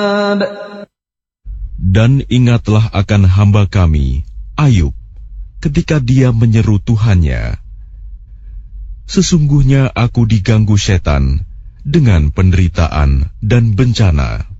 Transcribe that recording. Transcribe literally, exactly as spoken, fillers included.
Dan ingatlah akan hamba kami, Ayub, ketika dia menyeru Tuhannya. Sesungguhnya aku diganggu setan dengan penderitaan dan bencana.